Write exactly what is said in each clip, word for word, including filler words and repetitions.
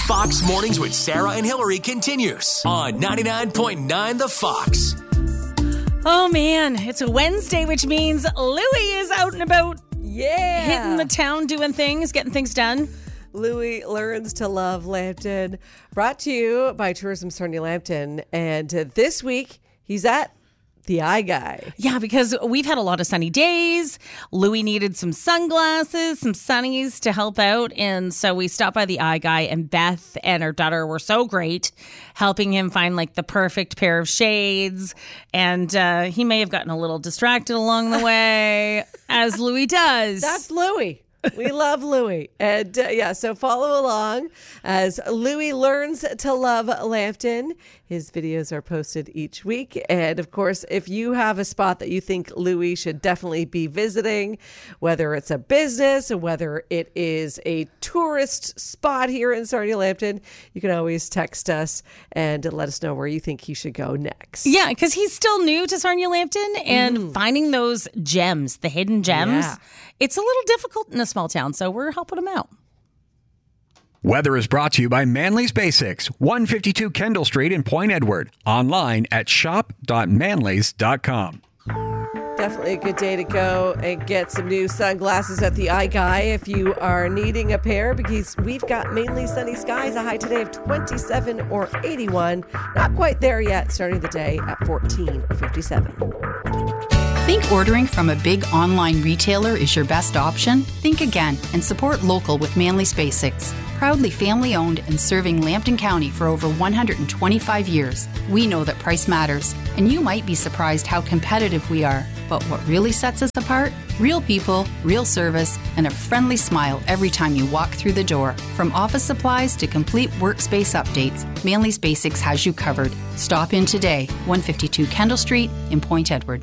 Fox Mornings with Sarah and Hillary continues on ninety-nine point nine The Fox. Oh, man. It's a Wednesday, which means Louie is out and about. Yeah. Hitting the town, doing things, getting things done. Louie Learns to Love Lambton, brought to you by Tourism Sarnia Lambton. And uh, this week, he's at the Eye Guy. Yeah, because we've had a lot of sunny days. Louie needed some sunglasses, some sunnies to help out. And so we stopped by the Eye Guy, and Beth and her daughter were so great, helping him find like the perfect pair of shades. And uh, he may have gotten a little distracted along the way, as Louie does. That's Louie. We love Louie. And uh, yeah, so follow along as Louie Learns to Love Lambton. His videos are posted each week. And of course, if you have a spot that you think Louie should definitely be visiting, whether it's a business or whether it is a tourist spot here in Sarnia Lambton, you can always text us and let us know where you think he should go next. Yeah, because he's still new to Sarnia Lambton, and mm. finding those gems, the hidden gems, yeah. it's a little difficult in a small town, so we're helping him out. Weather is brought to you by Manley's Basics, one fifty-two Kendall Street in Point Edward. Online at shop dot manleys dot com. Definitely a good day to go and get some new sunglasses at the Eye Guy if you are needing a pair, because we've got mainly sunny skies, a high today of twenty-seven or eighty-one. Not quite there yet, starting the day at fourteen or fifty-seven. Think ordering from a big online retailer is your best option? Think again and support local with Manley's Basics. Proudly family-owned and serving Lambton County for over one hundred twenty-five years. We know that price matters, and you might be surprised how competitive we are. But what really sets us apart? Real people, real service, and a friendly smile every time you walk through the door. From office supplies to complete workspace updates, Manley's Basics has you covered. Stop in today, one fifty-two Kendall Street in Point Edward.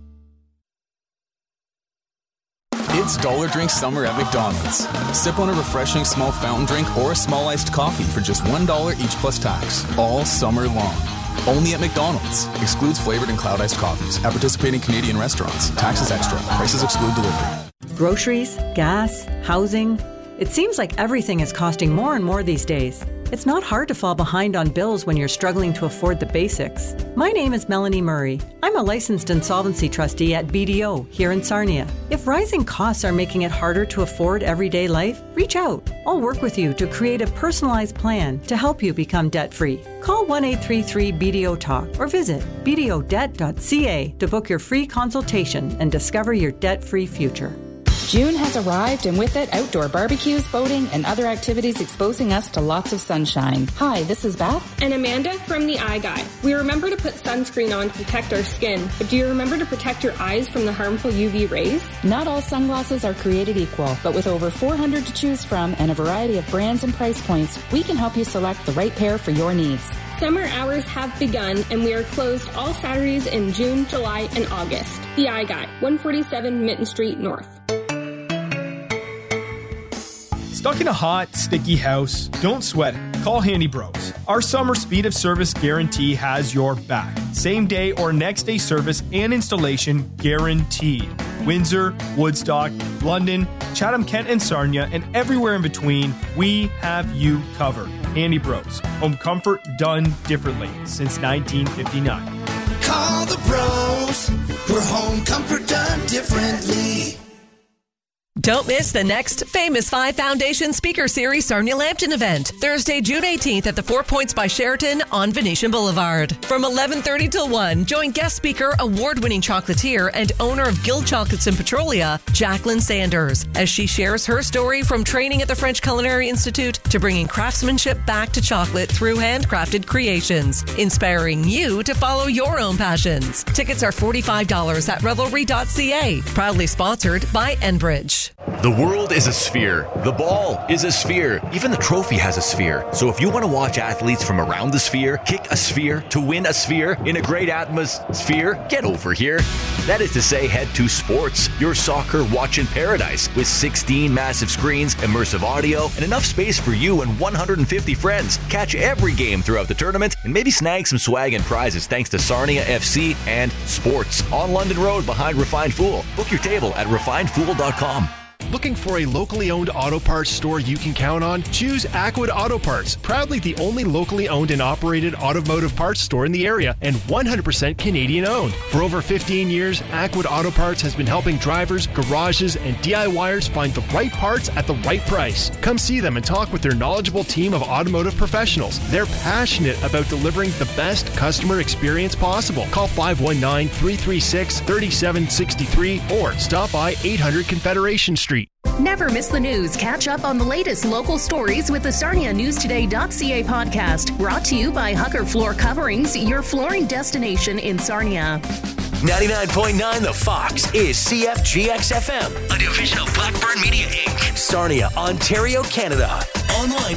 It's Dollar Drink Summer at McDonald's. Sip on a refreshing small fountain drink or a small iced coffee for just one dollar each plus tax, all summer long. Only at McDonald's. Excludes flavored and cloud iced coffees at participating Canadian restaurants. Taxes extra. Prices exclude delivery. Groceries, gas, housing. It seems like everything is costing more and more these days. It's not hard to fall behind on bills when you're struggling to afford the basics. My name is Melanie Murray. I'm a licensed insolvency trustee at B D O here in Sarnia. If rising costs are making it harder to afford everyday life, reach out. I'll work with you to create a personalized plan to help you become debt-free. Call one eight three three B D O talk or visit b d o debt dot c a to book your free consultation and discover your debt-free future. June has arrived, and with it, outdoor barbecues, boating, and other activities exposing us to lots of sunshine. Hi, this is Beth. And Amanda from the Eye Guy. We remember to put sunscreen on to protect our skin, but do you remember to protect your eyes from the harmful U V rays? Not all sunglasses are created equal, but with over four hundred to choose from and a variety of brands and price points, we can help you select the right pair for your needs. Summer hours have begun, and we are closed all Saturdays in June, July, and August. The Eye Guy, one forty-seven Mitten Street North. Stuck in a hot, sticky house? Don't sweat it. Call Handy Bros. Our summer speed of service guarantee has your back. Same day or next day service and installation guaranteed. Windsor, Woodstock, London, Chatham-Kent and Sarnia, and everywhere in between, we have you covered. Handy Bros. Home comfort done differently since nineteen fifty-nine. Call the bros. We're home comfort done differently. Don't miss the next Famous Five Foundation Speaker Series Sarnia Lambton event, Thursday, June eighteenth at the Four Points by Sheraton on Venetian Boulevard. From eleven thirty till one, join guest speaker, award-winning chocolatier, and owner of Guild Chocolates in Petrolia, Jacqueline Sanders, as she shares her story from training at the French Culinary Institute to bringing craftsmanship back to chocolate through handcrafted creations, inspiring you to follow your own passions. Tickets are forty-five dollars at revelry dot c a. Proudly sponsored by Enbridge. The world is a sphere. The ball is a sphere. Even the trophy has a sphere. So if you want to watch athletes from around the sphere kick a sphere to win a sphere in a great atmosphere, get over here. That is to say, head to Sports, your soccer watching paradise, with sixteen massive screens, immersive audio, and enough space for you and one hundred fifty friends. Catch every game throughout the tournament and maybe snag some swag and prizes thanks to Sarnia F C and Sports on London Road behind Refined Fool. Book your table at refined fool dot com. Looking for a locally owned auto parts store you can count on? Choose Aquid Auto Parts, proudly the only locally owned and operated automotive parts store in the area and one hundred percent Canadian owned. For over fifteen years, Aquid Auto Parts has been helping drivers, garages, and DIYers find the right parts at the right price. Come see them and talk with their knowledgeable team of automotive professionals. They're passionate about delivering the best customer experience possible. Call five one nine, three three six, three seven six three or stop by eight hundred Confederation Street. Never miss the news. Catch up on the latest local stories with the Sarnia News Today dot C A podcast. Brought to you by Hucker Floor Coverings, your flooring destination in Sarnia. ninety-nine point nine The Fox is C F G X F M, a division of Blackburn Media Incorporated. Sarnia, Ontario, Canada. Online